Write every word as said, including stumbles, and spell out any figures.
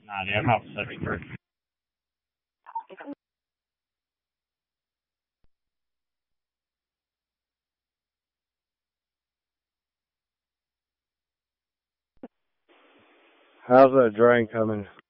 Nah, dude, I'm not Pacific Group. How's that drain coming?